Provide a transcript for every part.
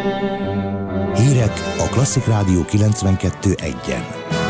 Hírek a Klasszik Rádió 92.1-en.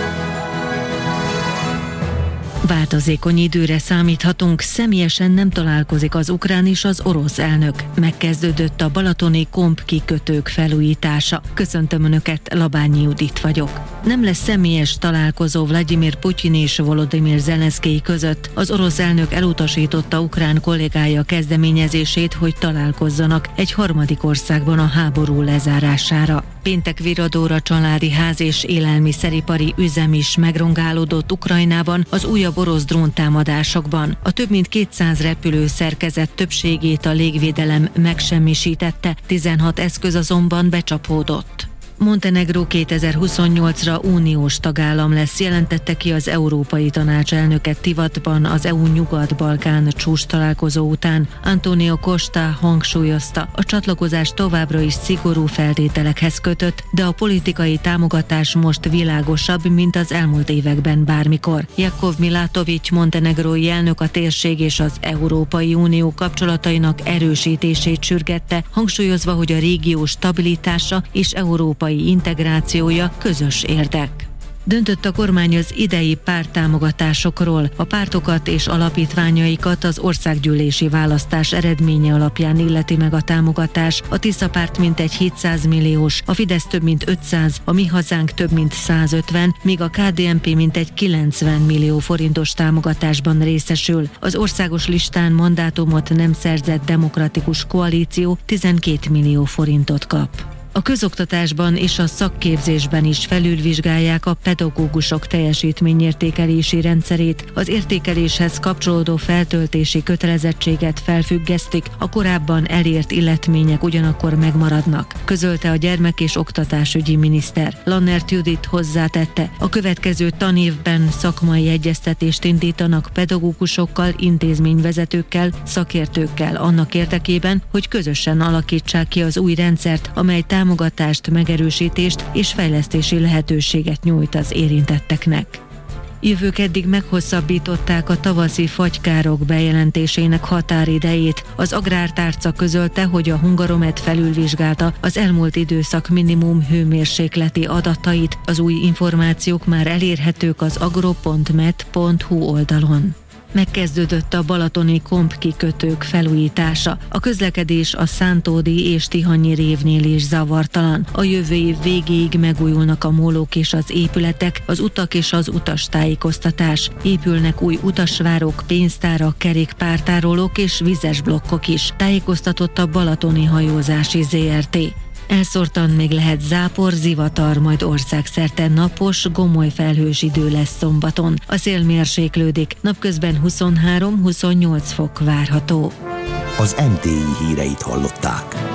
Változékony időre számíthatunk, személyesen nem találkozik az ukrán és az orosz elnök. Megkezdődött a balatoni komp kikötők felújítása. Köszöntöm Önöket, Labányi Judit vagyok. Nem lesz személyes találkozó Vladimir Putyin és Volodymyr Zelenszkij között. Az orosz elnök elutasította ukrán kollégája kezdeményezését, hogy találkozzanak egy harmadik országban a háború lezárására. Péntek viradóra családi ház és élelmiszeripari üzem is megrongálódott Ukrajnában az újabb orosz dróntámadásokban. A több mint 200 repülő szerkezet többségét a légvédelem megsemmisítette, 16 eszköz azonban becsapódott. Montenegró 2028-ra uniós tagállam lesz, jelentette ki az Európai Tanács elnöke Tivatban az EU Nyugat-Balkán csúcs találkozó után. Antonio Costa hangsúlyozta, a csatlakozás továbbra is szigorú feltételekhez kötött, de a politikai támogatás most világosabb, mint az elmúlt években bármikor. Jakov Milatović montenegrói elnök a térség és az Európai Unió kapcsolatainak erősítését sürgette, hangsúlyozva, hogy a régió stabilitása és európai integrációja közös érdek. Döntött a kormány az idei párttámogatásokról. A pártokat és alapítványaikat az országgyűlési választás eredménye alapján illeti meg a támogatás. A Tisza párt mintegy 700 milliós, a Fidesz több mint 500, a Mi Hazánk több mint 150, míg a KDNP mintegy 90 millió forintos támogatásban részesül. Az országos listán mandátumot nem szerzett demokratikus koalíció 12 millió forintot kap. A közoktatásban és a szakképzésben is felülvizsgálják a pedagógusok teljesítményértékelési rendszerét. Az értékeléshez kapcsolódó feltöltési kötelezettséget felfüggesztik, a korábban elért illetmények ugyanakkor megmaradnak, közölte a gyermek- és oktatásügyi miniszter. Lannert Judit hozzátette, a következő tanévben szakmai egyeztetést indítanak pedagógusokkal, intézményvezetőkkel, szakértőkkel annak érdekében, hogy közösen alakítsák ki az új rendszert, amely támogatást, megerősítést és fejlesztési lehetőséget nyújt az érintetteknek. Jövő keddig meghosszabbították a tavaszi fagykárok bejelentésének határidejét. Az Agrártárca közölte, hogy a Hungaromet felülvizsgálta az elmúlt időszak minimum hőmérsékleti adatait. Az új információk már elérhetők az agro.met.hu oldalon. Megkezdődött a balatoni komp kikötők felújítása. A közlekedés a Szántódi és Tihanyi révnél is zavartalan. A jövő év végéig megújulnak a mólók és az épületek, az utak és az utastájékoztatás. Épülnek új utasvárok, pénztárak, kerékpártárolók és vizes blokkok is, tájékoztatott a Balatoni Hajózási Zrt. Elszórtan még lehet zápor, zivatar, majd országszerte napos, gomoly felhős idő lesz szombaton. A szél mérséklődik, napközben 23-28 fok várható. Az NTI híreit hallották.